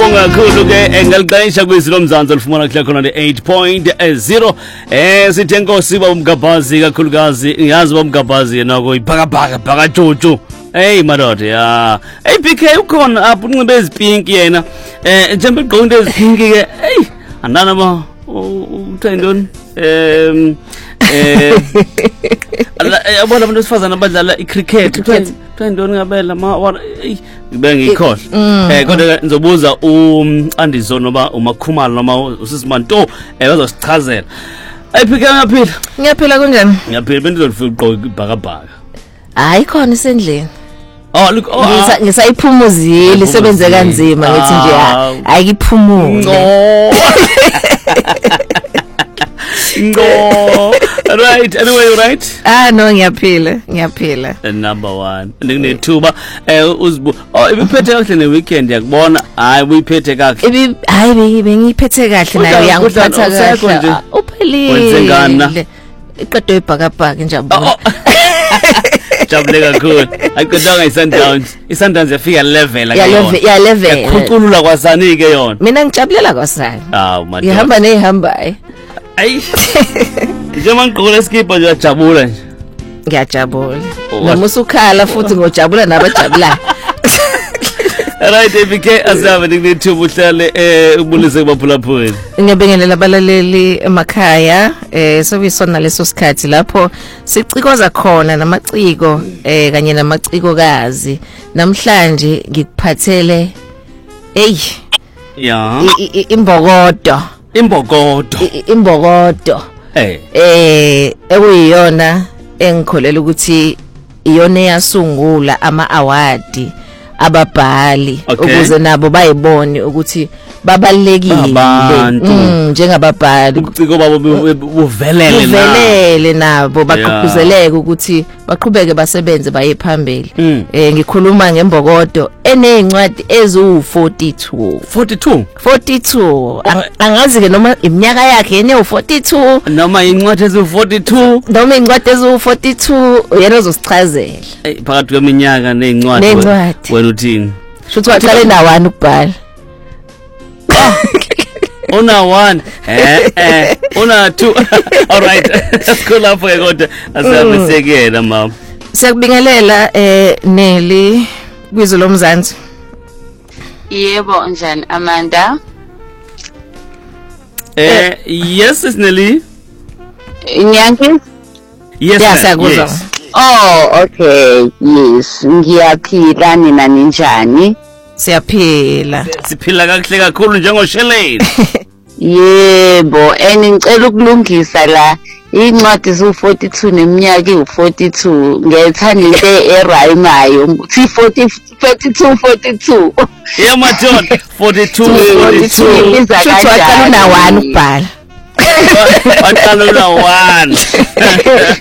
Siyabonga kakhulu ke ngaliqaisha kwizilo mzansi olufumana kule khona le 8.0 sithi enkosi babumgabazi kakhulukazi ngiyazi babumgabazi yena koyibhakabhaka jojo. Hey madoda ya. Hey PK ukhona apho unxibe ezipinki yena. Njengoba igqoka into ezipinki ke. Hey andana ba uthayindoni yabona abantu besifazana abadlala icricket uthayindoni ngabela ngibengikhohle kodwa ngizobuza uAndizo noba uMakhumalo noma uSisimanto bazosichazela. Ayiphika ngiyaphila kunjani? Ngiyaphila bendizofika ugqoka ibhakabhaka. Hayi khona esendleni. Oh look ngisayiphumuzile isebenze kanzima ngithi nje ayikiphumule. No. Right, anyway, you right? No, ngiyaphila. Number 1. Ndinethuba uzibu. Ibiphethe kahle ne weekend yakubona. Hayi uyiphethe kahle. Hayi bengiphethe kahle nayo yangiphatha kahle. Uphelile. Wenzengana. Iqedwe ibhakabhaka njalo. Jabule kakhulu. Ayiqedanga iSundowns. iSundowns yafika level akayona. Ya level. Yakhuculula kwasani ke yona. Mina ngijabulela kwasani. Madoda. Ngihamba nehambayo. Ayi. Njengoba ngigqoka iskipa nje ngiyajabula nje. Ngiyajabula. Noma usukhala futhi ngojabula nabajabulayo. Right ABK asabe ngithuba uhlale ubulise kubaphulaphuli. Ngiyabingelela abalaleli emakhaya sokusona leso sikhathi lapho sicikoza khona namaciko kanye namacikokazi. Namhlanje ngikuphathele imbokodo ekuyiyona engikholela ukuthi iyona yasungula ama-award ababhali ukuze nabo bayibone ukuthi babalekile njengababhali ubuciko babo buvelele nabo baqhubuzele ukuthi baqhubeke basebenze baye phambili. Ngikhuluma ngembokodo enezincwadi eziwu42 angazi ke noma iminyaka yakhe yene u42 noma incwadi eziwu42 yena uzosichazela phakathi kweminyaka nezincwadi wena uthini shothi waqale na1 ukubhala Una 1 una 2 all right sikhula lapho kodwa asiyabesekela mama. Siyakubingelela Neli kwizolo mzansi. Yebo njani Amanda? Yes Nelly. Nyanki? Yes siyakuzwa. Oh okay yes ngiyaphila nina ninjani? Siyaphila kahle kakhulu njengosheleni. Yebo ngicela ukulungisa la incwadi zu42 neminyaka u42 ngethanda into erhymayo uthi 42 yeah madoda 42 iza kanjani na1 ukubhala waqala na1